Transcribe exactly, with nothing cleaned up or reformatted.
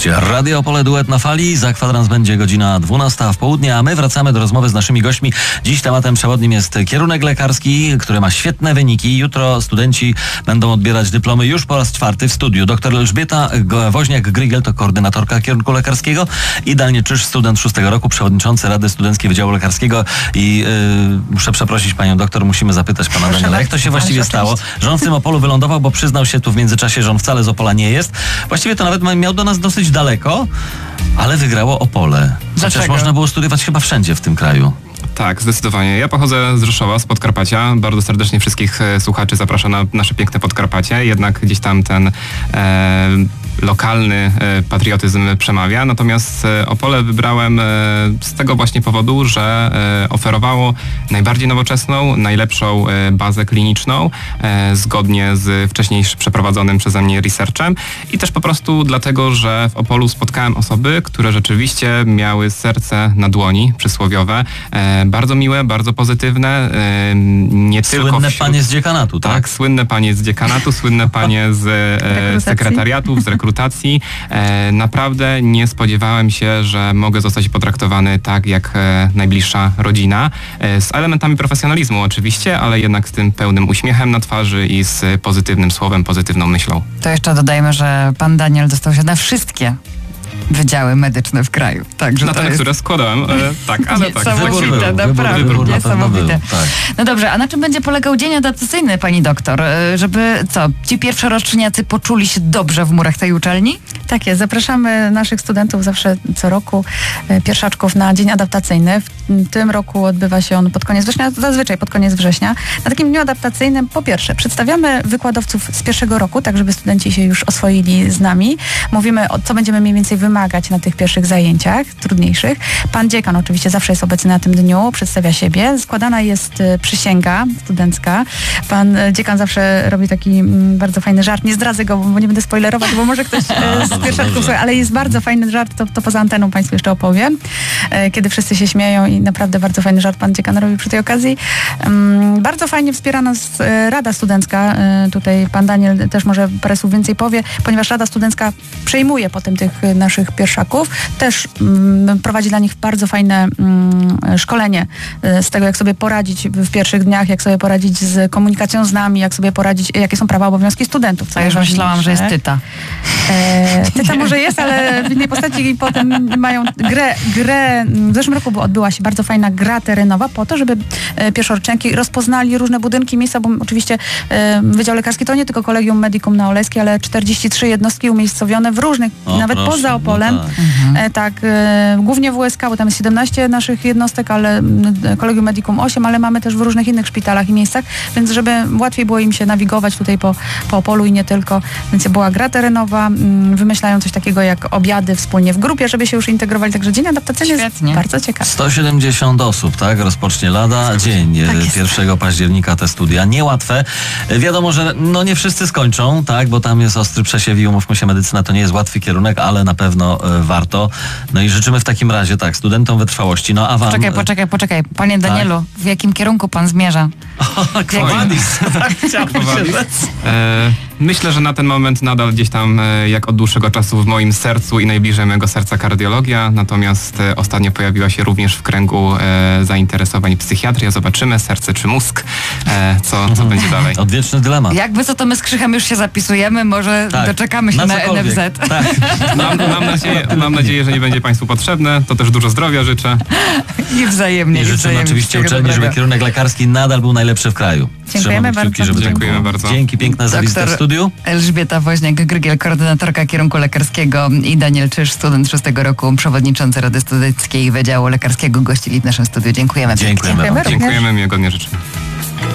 Słuchajcie, Radio Opole Duet na fali. Za kwadrans będzie godzina dwunasta w południe, a my wracamy do rozmowy z naszymi gośćmi. Dziś tematem przewodnim jest kierunek lekarski, który ma świetne wyniki. Jutro studenci będą odbierać dyplomy już po raz czwarty w studiu. Doktor Elżbieta Woźniak-Grygel to koordynatorka kierunku lekarskiego i Daniel Czyż, student szóstego roku, przewodniczący Rady Studenckiej Wydziału Lekarskiego. I yy, muszę przeprosić panią doktor, musimy zapytać pana Proszę Daniela, jak to się właściwie stało, że on w tym Opolu wylądował, bo przyznał się tu w międzyczasie, że on wcale z Opola nie jest. Właściwie to nawet miał do nas dosyć daleko, ale wygrało Opole. Chociaż Dlaczego? można było studiować chyba wszędzie w tym kraju. Tak, zdecydowanie. Ja pochodzę z Rzeszowa, z Podkarpacia. Bardzo serdecznie wszystkich e, słuchaczy zapraszam na nasze piękne Podkarpacie. Jednak gdzieś tam ten e, lokalny e, patriotyzm przemawia. Natomiast e, Opole wybrałem e, z tego właśnie powodu, że e, oferowało najbardziej nowoczesną, najlepszą e, bazę kliniczną, e, zgodnie z wcześniej przeprowadzonym przeze mnie researchem. I też po prostu dlatego, że w Opolu spotkałem osoby, które rzeczywiście miały serce na dłoni, przysłowiowe. E, bardzo miłe, bardzo pozytywne. E, nie tylko Słynne wśród... panie z dziekanatu, tak? Tak, słynne panie z dziekanatu, słynne panie z e, sekretariatów, z rekrutacji. E, naprawdę nie spodziewałem się, że mogę zostać potraktowany tak jak e, najbliższa rodzina. E, z elementami profesjonalizmu oczywiście, ale jednak z tym pełnym uśmiechem na twarzy i z pozytywnym słowem, pozytywną myślą. To jeszcze dodajmy, że pan Daniel dostał się na wszystkie wydziały medyczne w kraju. Także Na to te, jest które składałem, e, tak, ale tak. niesamowite, Wybór był, naprawdę, wybór, wybór na pewno niesamowite. był, tak. No dobrze, a na czym będzie polegał dzień adaptacyjny, pani doktor? E, Żeby co, ci pierwszoroczniacy poczuli się dobrze w murach tej uczelni? Tak jest. Zapraszamy naszych studentów zawsze co roku, e, pierwszaczków, na dzień adaptacyjny. W tym roku odbywa się on pod koniec września, zazwyczaj pod koniec września. Na takim dniu adaptacyjnym po pierwsze przedstawiamy wykładowców z pierwszego roku, tak żeby studenci się już oswoili z nami. Mówimy, o co będziemy mniej więcej wymagać na tych pierwszych zajęciach, trudniejszych. Pan dziekan oczywiście zawsze jest obecny na tym dniu, przedstawia siebie. Składana jest e, przysięga studencka. Pan e, dziekan zawsze robi taki mm, bardzo fajny żart. Nie zdradzę go, bo nie będę spoilerować, bo może ktoś e, z pierwszaczków, słucha, ale jest bardzo fajny żart, to, to poza anteną państwu jeszcze opowiem, e, kiedy wszyscy się śmieją i naprawdę bardzo fajny żart pan dziekan robi przy tej okazji. Um, bardzo fajnie wspiera nas e, Rada Studencka. E, tutaj pan Daniel też może parę słów więcej powie, ponieważ Rada Studencka przejmuje potem tych e, naszych pierwszaków. Też um, prowadzi dla nich bardzo fajne um, szkolenie e, z tego, jak sobie poradzić w pierwszych dniach, jak sobie poradzić z komunikacją z nami, jak sobie poradzić, jakie są prawa, obowiązki studentów. A już myślałam, że jest tyta. E, Tyta może jest, ale w innej postaci i potem mają grę, grę. W zeszłym roku odbyła się bardzo fajna gra terenowa po to, żeby e, pierwszoroczniaki rozpoznali różne budynki, miejsca, bo oczywiście e, Wydział Lekarski to nie tylko Collegium Medicum na Olejskiej, ale czterdzieści trzy jednostki umiejscowione w różnych, O, nawet proszę, poza Opolem. no tak. Mhm. E, tak, e, głównie w U S K, bo tam jest siedemnaście naszych jednostek, ale e, Collegium Medicum osiem, ale mamy też w różnych innych szpitalach i miejscach, więc żeby łatwiej było im się nawigować tutaj po, po Opolu i nie tylko. Więc była gra terenowa, m, wymyślają coś takiego jak obiady wspólnie w grupie, żeby się już integrowali. Także dzień adaptacyjny jest Świetnie. bardzo ciekawy. sto siedemdziesiąt osób, tak? Rozpocznie lada dzień Tak e, jest. pierwszego października te studia. Niełatwe. E, Wiadomo, że no nie wszyscy skończą, tak? Bo tam jest ostry przesiew i umówmy się, medycyna to nie jest łatwy kierunek, ale na pewno e, warto. No i życzymy w takim razie, tak, studentom wytrwałości. No a wam... Poczekaj, poczekaj, poczekaj. Panie Danielu, w jakim kierunku pan zmierza? Quo vadis, tak chciałbym się rzec. E, myślę, że na ten moment nadal gdzieś tam, e, jak od dłuższego czasu w moim sercu i najbliżej mojego serca kardiologia, natomiast e, ostatnio pojawiła się również w kręgu e, zainteresowań psychiatria. Zobaczymy, serce czy mózg, e, co, co będzie dalej. Odwieczny dylemat. Jakby co, to my z Krzychem już się zapisujemy, może Tak, doczekamy się na na, N F cokolwiek. Z. Tak. Mam, mam, nadzieję, mam nadzieję, że nie będzie Państwu potrzebne. To też dużo zdrowia życzę. I wzajemnie. I życzymy wzajemnie. oczywiście Wszystkiego uczelni, żeby dobrego. kierunek lekarski nadal był najlepszy w kraju. Dziękujemy Trzymamy kciuki, bardzo. żeby tak Dziękujemy było. bardzo. Dzięki piękne za wizytę w Doktor studiu. Elżbieta Woźniak-Grygel, koordynatorka kierunku lekarskiego, i Daniel Czyż, student szóstego roku, przewodniczący Rady Studenckiej Wydziału Lekarskiego, gościli w naszym studiu. Dziękujemy. Dziękujemy Dziękujemy bardzo. również. Dziękujemy, miłego dnia życzymy.